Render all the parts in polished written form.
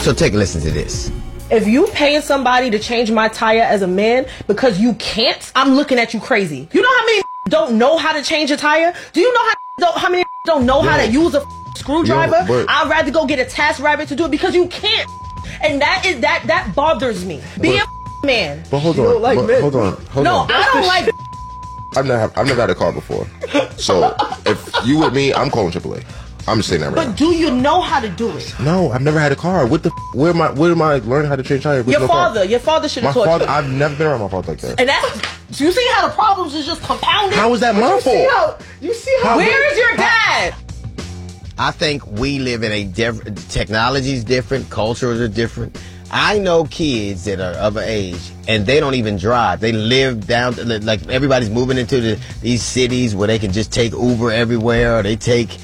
So take a listen to this. If you paying somebody to change my tire as a man because you can't, I'm looking at you crazy. You know how many don't know how to change a tire? Do you know how many don't know how to use a screwdriver? I'd rather go get a TaskRabbit to do it because you can't. And that bothers me. Be a man. But hold on. Hold on. No, I don't like. I've never had a car before. So if you with me, I'm calling AAA. I'm just saying that right now. But do you know how to do it? No, I've never had a car. Where am I learning how to change tires? Your father should have taught you. I've never been around my father like that. And do you see how the problems is just compounded? How is that my fault? You see how where is your dad? I think we live in a different, technology's different, cultures are different. I know kids that are of age and they don't even drive. They live down, like everybody's moving into these cities where they can just take Uber everywhere, or they take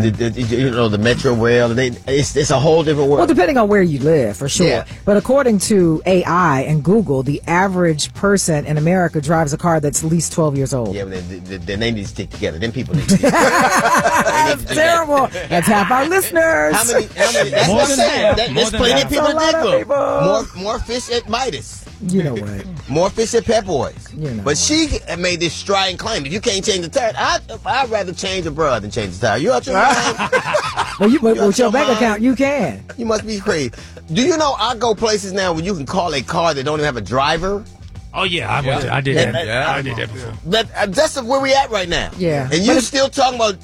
the Metro Rail. It's a whole different world. Well, depending on where you live, for sure. Yeah. But according to AI and Google, the average person in America drives a car that's at least 12 years old. Yeah, but then they need to stick together. Then people need to stick together. That's terrible. That's half our listeners. How many? That's more what I'm than saying. half. There's plenty of people That's a lot of that more fish at Midas. You know what? More fish at Pep Boys. You know. But she made this strident claim. If you can't change the tire, I'd rather change a bra than change the tire. You out your mind? Well, with your bank account, you can. You must be crazy. Do you know I go places now where you can call a car that don't even have a driver? Oh, yeah, I did that. I did that before. That's where we at right now. Yeah. And you still talking about...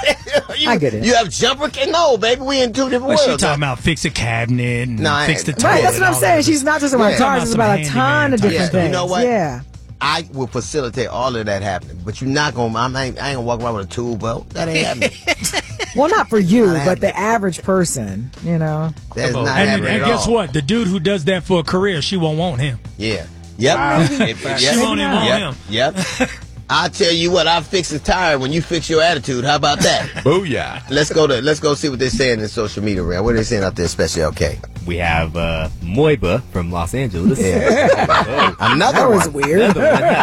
I get it. You have jumper... No, baby, we in two different worlds. She talking about fix a cabinet and fix the toilet. Right, that's what I'm saying. She's not just about cars. It's about a ton of different things. You know what? Yeah. I will facilitate all of that happening, but you're not going to... I ain't going to walk around with a tool belt. That ain't happening. Well, not for you, but the average person, you know. That's not happening and guess what? The dude who does that for a career, she won't want him. Yeah. Yep. She won't even want him. Yep. I'll tell you what, I'll fix the tire when you fix your attitude. How about that? Booyah. Let's go see what they're saying in social media, Ray. What are they saying out there, especially okay? We have Moiba from Los Angeles. Yeah. Another one. That was weird.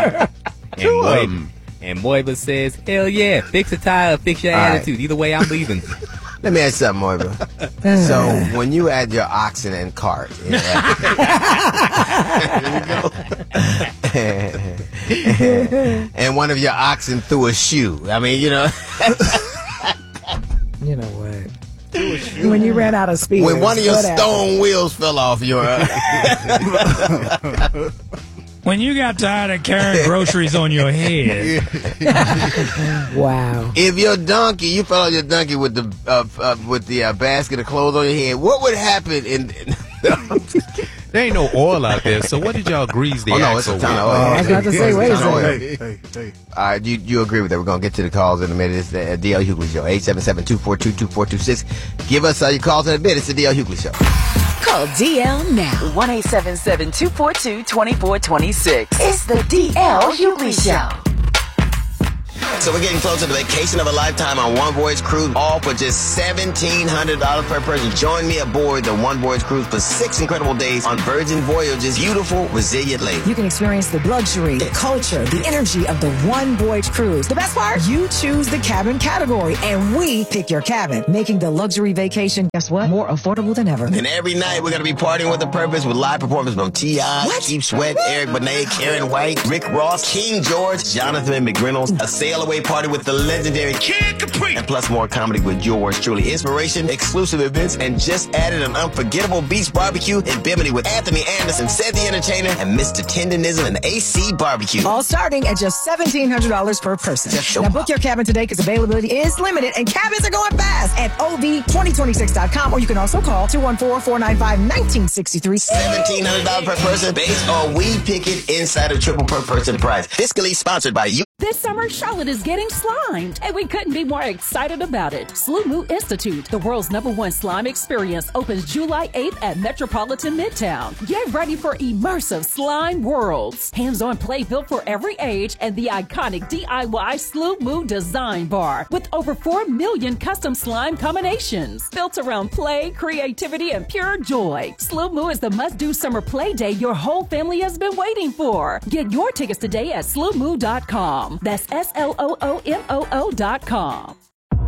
And Moiba says, hell yeah, fix a tire, fix your attitude. Either way, I'm leaving. Let me ask you something, Moiba. So, when you add your oxen and cart, and one of your oxen threw a shoe. I mean, you know. You know what? When you ran out of speed. When one of your stone wheels fell off your... When you got tired of carrying groceries on your head. Wow. If your donkey, you fell on your donkey with the basket of clothes on your head, what would happen in... There ain't no oil out there, so what did y'all grease the axle it's a with? ton of oil. I was about to say, wait a second. Hey. All right, you agree with that. We're going to get to the calls in a minute. It's the DL Hughley Show, 877-242-2426. Give us your calls in a bit. It's the DL Hughley Show. Call DL now. 1-877-242-2426. It's the DL Hughley Show. So we're getting close to the vacation of a lifetime on One Voyage Cruise, all for just $1,700 per person. Join me aboard the One Voyage Cruise for 6 incredible days on Virgin Voyage's beautiful, resilient lake. You can experience the luxury, the culture, the energy of the One Voyage Cruise. The best part? You choose the cabin category, and we pick your cabin, making the luxury vacation, guess what? More affordable than ever. And every night we're going to be partying with a purpose with live performances from T.I., Keith Sweat, Eric Benet, Karen White, Rick Ross, King George, Jonathan McReynolds, a sail away party with the legendary Kid Capri, and plus more comedy with yours truly. Inspiration, exclusive events, and just added an unforgettable beach barbecue in Bimini with Anthony Anderson, Ced the Entertainer, and Mr. Tendonism and AC Barbecue. All starting at just $1,700 per person. Now book your cabin today because availability is limited and cabins are going fast at OV2026.com, or you can also call 214-495-1963. $1,700 per person, base or we pick it inside of triple per person price. Fiscally sponsored by you. This summer, Charlotte is getting slimed, and we couldn't be more excited about it. Slow Moo Institute, the world's #1 slime experience, opens July 8th at Metropolitan Midtown. Get ready for immersive slime worlds. Hands-on play built for every age, and the iconic DIY Slow Moo design bar with over 4 million custom slime combinations built around play, creativity, and pure joy. Slow Moo is the must-do summer play day your whole family has been waiting for. Get your tickets today at slowmoo.com. That's SLOOMOO.com.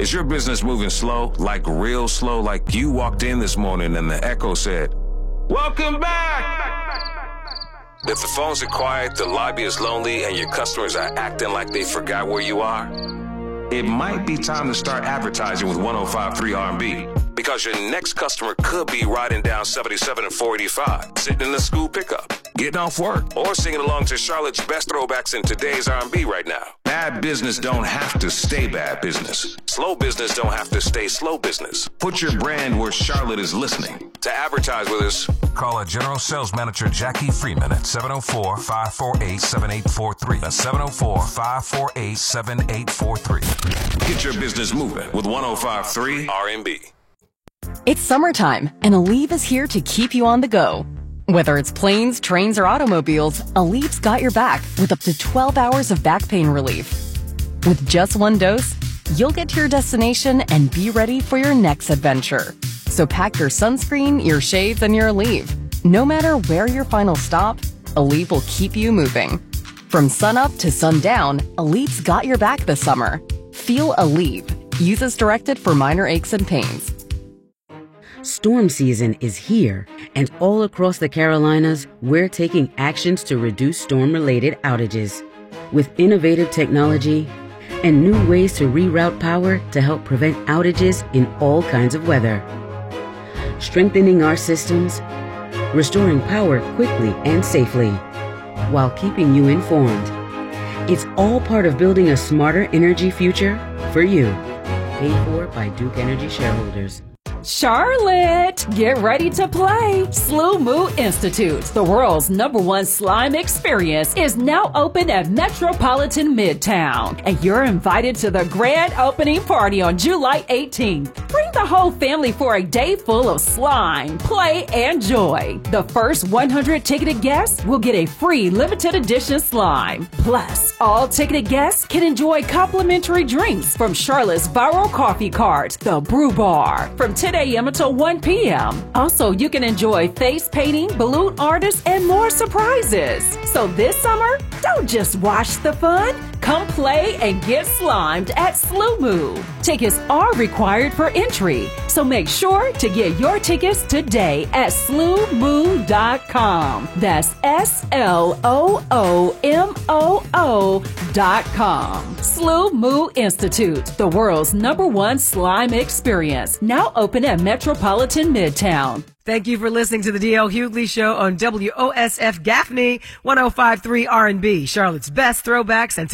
Is your business moving slow, like real slow, like you walked in this morning and the echo said, "Welcome back"? If the phones are quiet, the lobby is lonely, and your customers are acting like they forgot where you are, it might be time to start advertising with 105.3 R&B. Because your next customer could be riding down 77 and 485, sitting in the school pickup, getting off work, or singing along to Charlotte's best throwbacks in today's R&B right now. Bad business don't have to stay bad business. Slow business don't have to stay slow business. Put your brand where Charlotte is listening. To advertise with us, call our General Sales Manager Jackie Freeman at 704-548-7843. That's 704-548-7843. Get your business moving with 105.3 R&B. It's summertime, and Aleve is here to keep you on the go. Whether it's planes, trains, or automobiles, Aleve's got your back with up to 12 hours of back pain relief. With just one dose, you'll get to your destination and be ready for your next adventure. So pack your sunscreen, your shades, and your Aleve. No matter where your final stop, Aleve will keep you moving. From sunup to sundown, Aleve's got your back this summer. Feel Aleve. Use as directed for minor aches and pains. Storm season is here, and all across the Carolinas, we're taking actions to reduce storm-related outages. With innovative technology and new ways to reroute power to help prevent outages in all kinds of weather. Strengthening our systems, restoring power quickly and safely, while keeping you informed. It's all part of building a smarter energy future for you. Paid for by Duke Energy shareholders. Charlotte, get ready to play. Slow Moo Institute, the world's #1 slime experience, is now open at Metropolitan Midtown. And you're invited to the grand opening party on July 18th. Bring the whole family for a day full of slime, play, and joy. The first 100 ticketed guests will get a free limited edition slime. Plus, all ticketed guests can enjoy complimentary drinks from Charlotte's viral coffee cart, the Brew Bar, from 10 a.m. until 1 p.m. Also, you can enjoy face painting, balloon artists, and more surprises. So this summer, don't just watch the fun. Come play and get slimed at Slow Moo. Tickets are required for entry, so make sure to get your tickets today at slowmoo.com. That's SLOOMOO.com. Slow Moo Institute, the world's #1 slime experience, now open at Metropolitan Midtown. Thank you for listening to the D.L. Hughley Show on WOSF Gaffney 105.3 R&B, Charlotte's best throwbacks and